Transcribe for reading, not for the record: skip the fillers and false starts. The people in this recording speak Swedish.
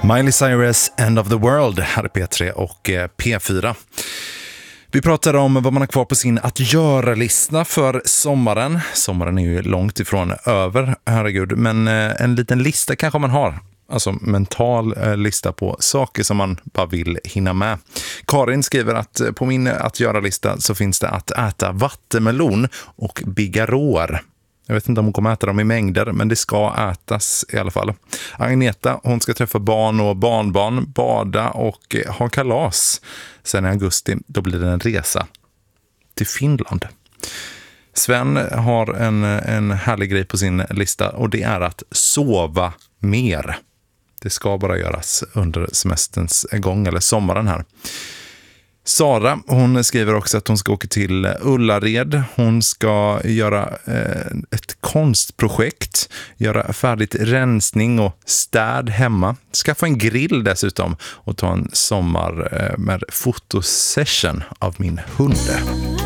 Miley Cyrus, End of the World, här är P3 och P4. Vi pratar om vad man har kvar på sin att göra-lista för sommaren. Sommaren är ju långt ifrån över, herregud. Men en liten lista kanske man har. Alltså mental lista på saker som man bara vill hinna med. Karin skriver att på min att göra-lista så finns det att äta vattenmelon och bigarråer. Jag vet inte om hon kommer äta dem i mängder, men det ska ätas i alla fall. Agneta, hon ska träffa barn och barnbarn, bada och ha kalas. Sen i augusti, då blir det en resa till Finland. Sven har en härlig grej på sin lista och det är att sova mer. Det ska bara göras under semesterns gång eller sommaren här. Sara, hon skriver också att hon ska åka till Ullared. Hon ska göra ett konstprojekt, göra färdigt rensning och städ hemma. Skaffa en grill dessutom och ta en sommar med fotosession av min hund.